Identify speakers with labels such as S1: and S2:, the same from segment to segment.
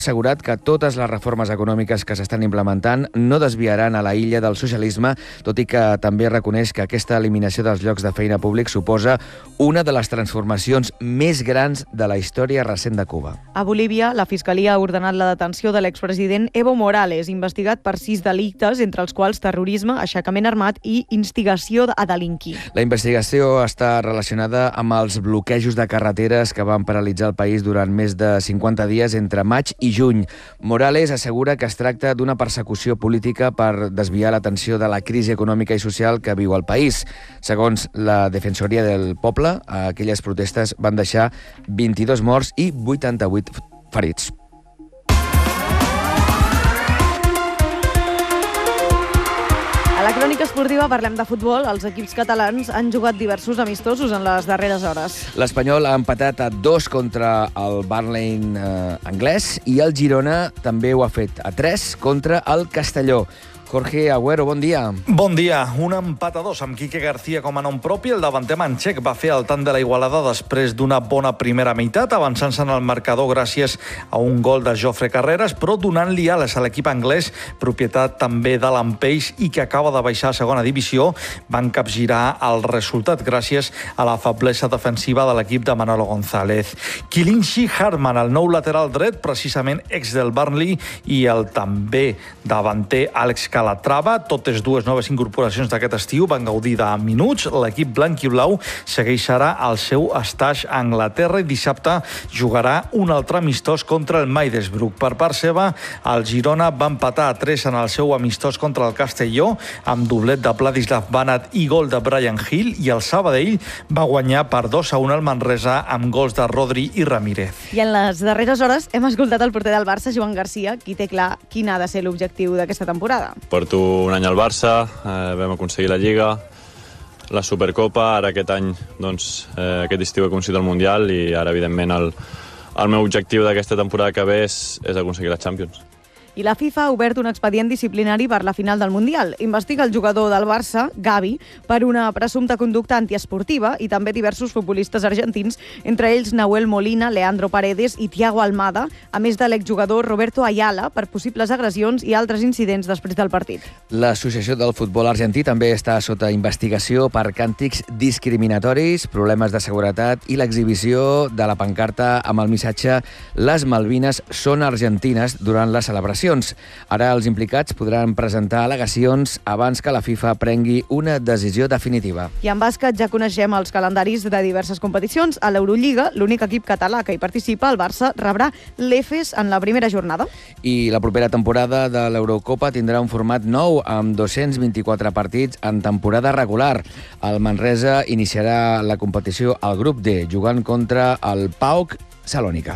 S1: assegurat que totes les reformes econòmiques que s'estan implementant no desviaran a la illa del socialisme, tot i que també reconeix que aquesta eliminació dels llocs de feina públics suposa una de les transformacions més grans de la història recent de Cuba.
S2: A Bolívia, la Fiscalia ha ordenat la detenció de l'expresident Evo Morales, investigat per 6 delictes, entre els quals terrorisme, aixecament armat i instigació a delinquir.
S1: La investigació està relacionada amb els bloquejos de carreteres que van paralitzar el país durant més de 50 dies entre maig i juny. Morales assegura que es tracta d'una persecució política per desviar l'atenció de la crisi econòmica i social que viu el país. Segons la Defensoria del Poble, aquelles protestes van deixar 22 morts i 88 ferits.
S2: A la crònica esportiva parlem de futbol. Els equips catalans han jugat diversos amistosos en les darreres hores.
S1: L'Espanyol ha empatat a 2 contra el Burnley anglès i el Girona també ho ha fet a 3 contra el Castelló. Jorge Agüero, bon dia.
S3: Bon dia. Un empat a 2 amb Quique García com a nom propi. El davanter manxec va fer el tant de la Igualada després d'una bona primera meitat, avançant-se en el marcador gràcies a un gol de Jofre Carreras, però donant-li ales a l'equip anglès, propietat també de l'Ampeix i que acaba de baixar a segona divisió, van capgirar el resultat gràcies a la feblesa defensiva de l'equip de Manolo González. Kilinchi Hartmann, el nou lateral dret, precisament ex del Burnley, i el també davanter Àlex Calatrava, totes dues noves incorporacions d'aquest estiu, van gaudir de minuts. L'equip blanc i blau segueixarà el seu estatge a Anglaterra i dissabte jugarà un altre amistós contra el Middlesbrough. Per part seva, el Girona va empatar a 3 en el seu amistós contra el Castelló, amb doblet de Vladislav Banat i gol de Brian Hill, i el Sabadell va guanyar per 2-1 al Manresa amb gols de Rodri i Ramírez.
S2: I en les darreres hores hem escoltat el porter del Barça, Joan Garcia, qui té clar quin ha de ser l'objectiu d'aquesta temporada.
S4: Porto un any al Barça, vam aconseguir la Lliga, la Supercopa, ara aquest any, aquest estiu he aconseguit el Mundial i ara, evidentment, el meu objectiu d'aquesta temporada que ve és aconseguir la Champions.
S2: I la FIFA ha obert un expedient disciplinari per la final del Mundial. Investiga el jugador del Barça, Gavi, per una presumpta conducta antiesportiva i també diversos futbolistes argentins, entre ells Nahuel Molina, Leandro Paredes i Thiago Almada, a més de l'exjugador Roberto Ayala, per possibles agressions i altres incidents després del partit.
S1: L'Associació del Futbol Argentí també està sota investigació per càntics discriminatoris, problemes de seguretat i l'exhibició de la pancarta amb el missatge «Les Malvines són argentines» durant la celebració. Ara els implicats podran presentar al·legacions abans que la FIFA prengui una decisió definitiva.
S2: I en bàsquet ja coneixem els calendaris de diverses competicions. A l'Eurolliga, l'únic equip català que hi participa, el Barça, rebrà l'Efes en la primera jornada.
S1: I la propera temporada de l'Eurocopa tindrà un format nou amb 224 partits en temporada regular. El Manresa iniciarà la competició al grup D, jugant contra el PAOK Salònica.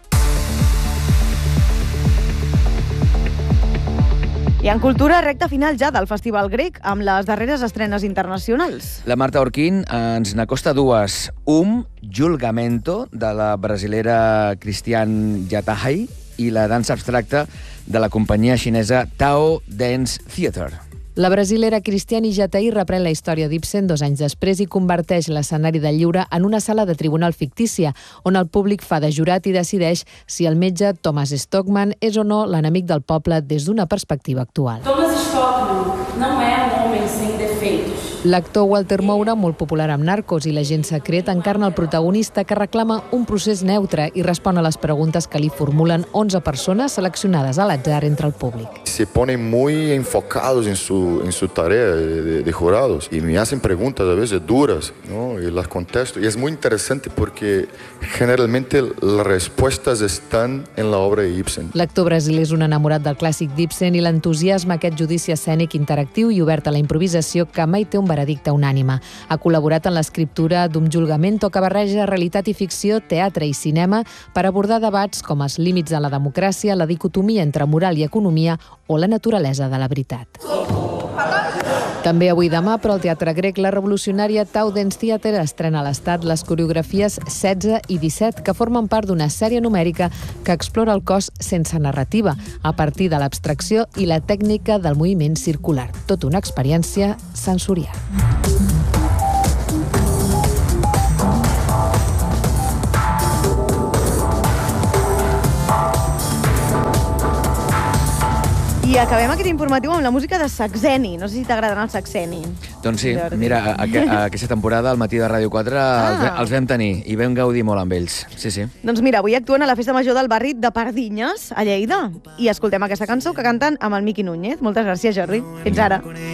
S2: I en cultura, recta final ja del Festival Grec, amb les darreres estrenes internacionals.
S1: La Marta Orquín ens n'acosta dues. Julgamento, de la brasilera Christiane Yatahai, i la dansa abstracta de la companyia xinesa Tao Dance Theatre.
S5: La brasilera Christiane Yatahai reprèn la història d'Ibsen 2 anys després i converteix l'escenari del lliure en una sala de tribunal fictícia, on el públic fa de jurat i decideix si el metge Thomas Stockmann és o no l'enemic del poble des d'una perspectiva actual.
S6: Thomas Stockmann no és un home sem defeitos.
S5: L'actor Walter Moura, molt popular amb Narcos i l'agent secret, encarna el protagonista que reclama un procés neutre i respon a les preguntes que li formulen 11 persones seleccionades a l'atzar entre el públic.
S7: Se ponen muy enfocados en su tarea de jurados y me hacen preguntas a veces duras, ¿no? Y las contesto. Y es muy interesante porque generalmente las respuestas están en la obra de Ibsen.
S5: L'actor brasiler és un enamorat del clàssic d'Ibsen i l'entusiasma aquest judici escènic interactiu i obert a la improvisació que mai té un veredicte unànime. Ha col·laborat en l'escriptura d'un Julgamento que barreja realitat i ficció, teatre i cinema per abordar debats com els límits de la democràcia, la dicotomia entre moral i economia o la naturalesa de la veritat. També avui demà, però al Teatre Grec, la revolucionària Tao Dance Theatre estrena a l'Estat les coreografies 16 i 17, que formen part d'una sèrie numèrica que explora el cos sense narrativa, a partir de l'abstracció i la tècnica del moviment circular. Tot una experiència sensorial.
S2: I acabem aquest informatiu amb la música de Saxeni. No sé si t'agradarà el Saxeni.
S1: Doncs sí, mira, aquesta temporada al Matí de Ràdio 4 els vam tenir i vam gaudir molt amb ells. Sí, sí.
S2: Doncs mira, avui actuen a la Festa Major del barri de Pardinyes, a Lleida. I escoltem aquesta cançó que canten amb el Miqui Núñez. Moltes gràcies, Jordi. Fins ara.